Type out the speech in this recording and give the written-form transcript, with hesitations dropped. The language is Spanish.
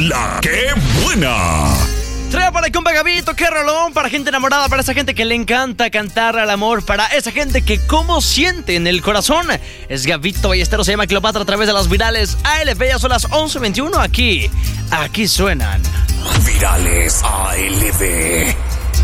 La que buena. Trae para el compa Gabito, qué rolón, para gente enamorada, para esa gente que le encanta cantar al amor, para esa gente que como siente en el corazón. Es Gabito Ballesteros, se llama Cleopatra a través de las virales ALB, ya son las 11:21 aquí suenan Virales ALB.